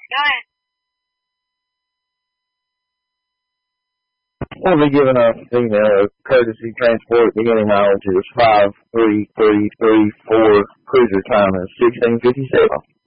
Go ahead. We'll be giving a female a courtesy transport beginning knowledge is 53334, cruiser time is 1657.